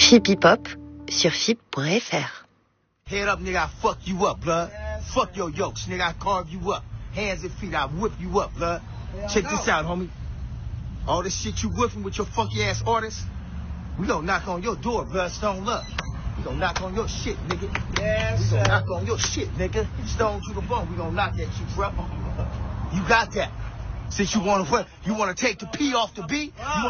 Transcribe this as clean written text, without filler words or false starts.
Phip Hip Hop sur phip.fr. Head up, nigga, I fuck you up, blood. Fuck your yokes, nigga, I carve you up. Hands and feet, I whip you up, blood. Check this out, homie. All this shit you whipping with your funky ass artists, we gon' knock on your door, blood. Stone Love. We gon' knock on your shit, nigga. Yes, we gon' knock on your shit, nigga. Stone to the bone, we gon' knock that shit, bro. You got that. Since you wanna take the P off the B,